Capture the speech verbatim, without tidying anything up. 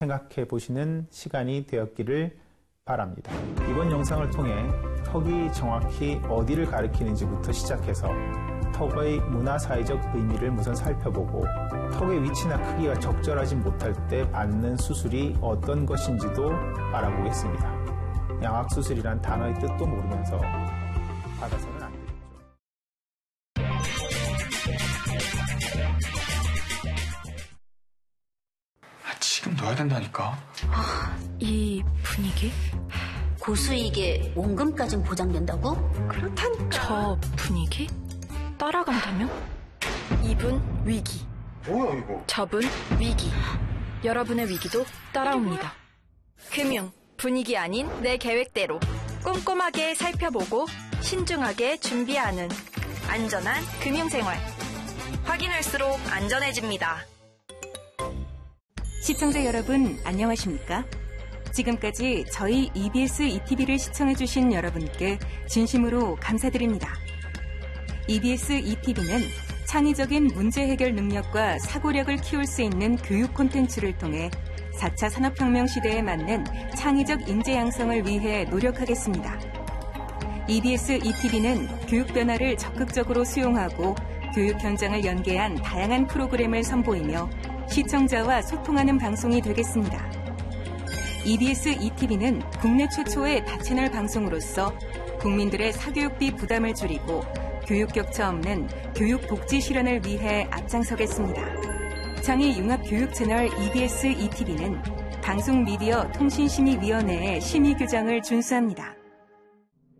생각해 보시는 시간이 되었기를 바랍니다. 이번 영상을 통해 턱이 정확히 어디를 가리키는지부터 시작해서 턱의 문화사회적 의미를 우선 살펴보고 턱의 위치나 크기가 적절하지 못할 때 받는 수술이 어떤 것인지도 알아보겠습니다. 양악수술이란 단어의 뜻도 모르면서 받아서는 안 되겠죠. 아, 지금 넣어야 된다니까. 아, 이 분위기? 고수익에 원금까진 보장된다고? 그렇다니까. 저 분위기? 따라간다면? 이분 위기. 뭐야 이거? 저분 위기. 여러분의 위기도 따라옵니다. 금융, 분위기 아닌 내 계획대로 꼼꼼하게 살펴보고 신중하게 준비하는 안전한 금융생활. 확인할수록 안전해집니다. 시청자 여러분 안녕하십니까? 지금까지 저희 이비에스 이티비를 시청해주신 여러분께 진심으로 감사드립니다. 이비에스 이티비는 창의적인 문제 해결 능력과 사고력을 키울 수 있는 교육 콘텐츠를 통해 사 차 산업혁명 시대에 맞는 창의적 인재 양성을 위해 노력하겠습니다. 이비에스 이티비는 교육 변화를 적극적으로 수용하고 교육 현장을 연계한 다양한 프로그램을 선보이며 시청자와 소통하는 방송이 되겠습니다. 이비에스 이티비는 국내 최초의 다채널 방송으로서 국민들의 사교육비 부담을 줄이고 교육 격차 없는 교육 복지 실현을 위해 앞장서겠습니다. 장애 융합 교육 채널 이비에스 이티비는 방송미디어 통신심의위원회의 심의 규정을 준수합니다.